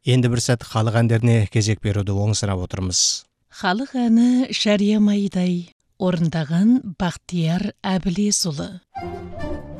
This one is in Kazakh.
Енді бір сәт халық әндеріне кезек беруді оңсырап отырмыз. Халық әні Шәрия Майдай орындаған Бақтияр Әбілесұлы.